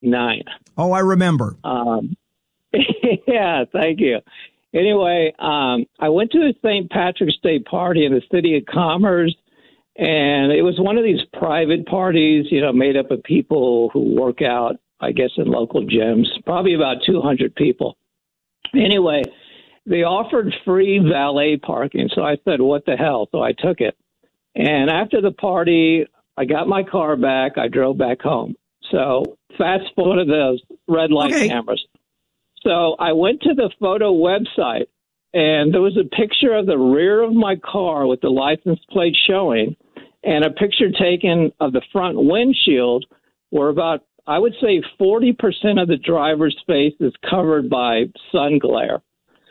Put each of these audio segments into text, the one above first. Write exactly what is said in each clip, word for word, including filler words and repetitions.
nine. Oh, I remember. Um, yeah, thank you. Anyway, um, I went to a Saint Patrick's Day party in the city of Commerce, and it was one of these private parties, you know, made up of people who work out, I guess, in local gyms, probably about two hundred people. Anyway, they offered free valet parking, so I said, what the hell? So I took it. And after the party, I got my car back. I drove back home. So fast forward to those red light okay. cameras. So I went to the photo website, and there was a picture of the rear of my car with the license plate showing, and a picture taken of the front windshield where about, I would say, forty percent of the driver's face is covered by sun glare.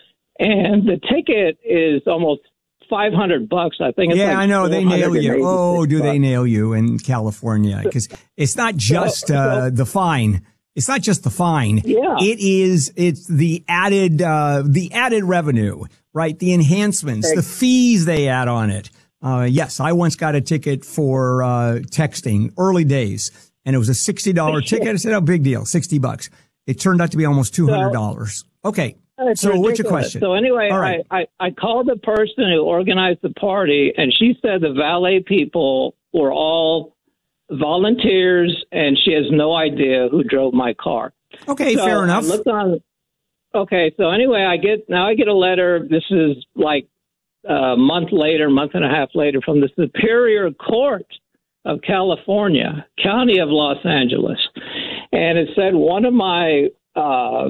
And the ticket is almost five hundred bucks. I think it's yeah, like I know. They nail you. Oh, do bucks. they nail you in California? Because it's not just uh, the fine. It's not just the fine. Yeah. It is, it's the added, uh, the added revenue, right? The enhancements, the fees they add on it. Uh, yes, I once got a ticket for, uh, texting early days, and it was a sixty dollars ticket. I said, oh, big deal, sixty bucks. It turned out to be almost two hundred dollars. So, okay. It's so ridiculous. what's your question? So anyway, All right. I, I, I called the person who organized the party, and she said the valet people were all volunteers, and she has no idea who drove my car. Okay, so fair enough. I looked on. Okay, so anyway, I get now I get a letter. This is like a month later, month and a half later, from the Superior Court of California, County of Los Angeles, and it said one of my uh,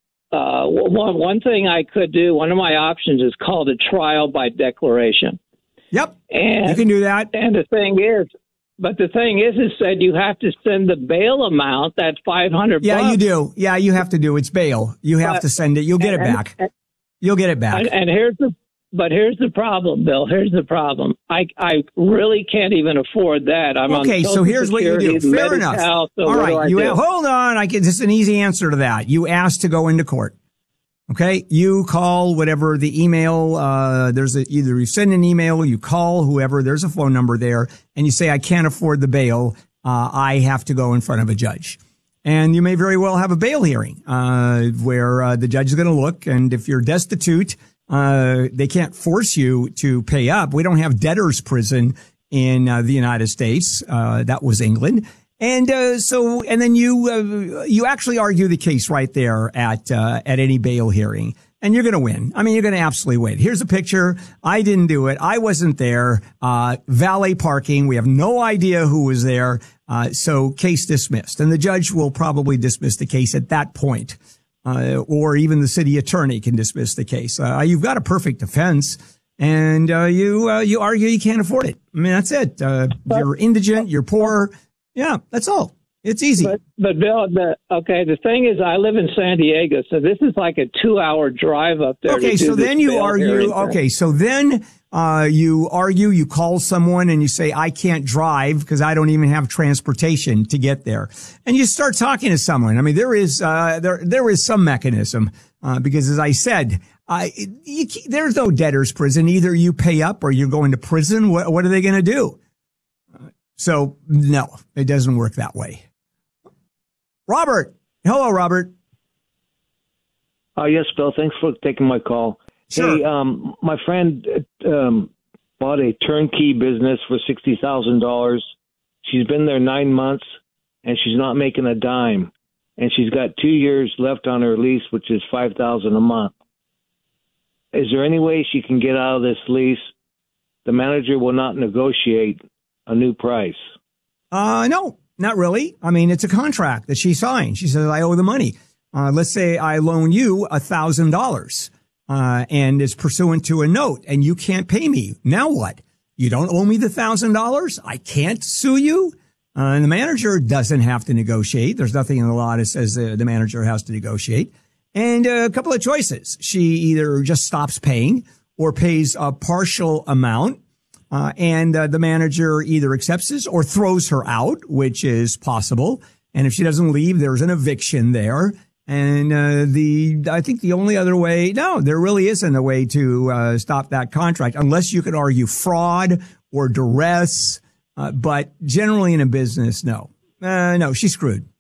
uh, one one thing I could do, one of my options is called a trial by declaration. Yep, and you can do that. And the thing is. But the thing is, it said you have to send the bail amount, that five hundred Yeah, bucks. you do. Yeah, you have to do. It's bail. You have but, to send it. You'll get and, it back. And, You'll get it back. And, and here's the, but here's the problem, Bill. Here's the problem. I I really can't even afford that. I'm okay, on so here's what you do. Fair enough. So All right, do you hold on. I can. This is an easy answer to that. You asked to go into court. Okay, you call whatever the email, uh, there's a, either you send an email, you call whoever, there's a phone number there, and you say, I can't afford the bail, uh, I have to go in front of a judge. And you may very well have a bail hearing, uh, where, uh, the judge is going to look, and if you're destitute, uh, they can't force you to pay up. We don't have debtor's prison in, uh, the United States. Uh, that was England. And, uh, so, and then you, uh, you actually argue the case right there at, uh, at any bail hearing. And you're going to win. I mean, you're going to absolutely win. Here's a picture. I didn't do it. I wasn't there. Uh, valet parking. We have no idea who was there. Uh, so case dismissed. And the judge will probably dismiss the case at that point. Uh, or even the city attorney can dismiss the case. Uh, you've got a perfect defense. And, uh, you, uh, you argue you can't afford it. I mean, that's it. Uh, you're indigent. You're poor. Yeah, that's all. It's easy. But, but Bill, the, okay, the thing is, I live in San Diego, so this is like a two-hour drive up there. Okay, so then you argue. Okay, so then uh, you argue. You call someone and you say, "I can't drive because I don't even have transportation to get there." And you start talking to someone. I mean, there is uh, there there is some mechanism uh, because, as I said, uh, you, there's no debtor's prison. Either you pay up or you're going to prison. What, what are they going to do? So, no, it doesn't work that way. Robert. Hello, Robert. Uh, yes, Bill. Thanks for taking my call. Sure. Hey, um, my friend um, bought a turnkey business for sixty thousand dollars. She's been there nine months, and she's not making a dime. And she's got two years left on her lease, which is five thousand dollars a month. Is there any way she can get out of this lease? The manager will not negotiate a new price. Uh, no, not really. I mean, it's a contract that she signed. She says, I owe the money. Uh, let's say I loan you a thousand dollars, uh, and it's pursuant to a note and you can't pay me. Now what? You don't owe me the thousand dollars? I can't sue you? Uh, and the manager doesn't have to negotiate. There's nothing in the law that says uh, the manager has to negotiate. And uh, a couple of choices. She either just stops paying or pays a partial amount. Uh, and uh, the manager either accepts this or throws her out, which is possible. And if she doesn't leave, there's an eviction there. And uh, the I think the only other way, no, there really isn't a way to uh, stop that contract unless you can argue fraud or duress. Uh, but generally in a business, no, uh, no, she's screwed.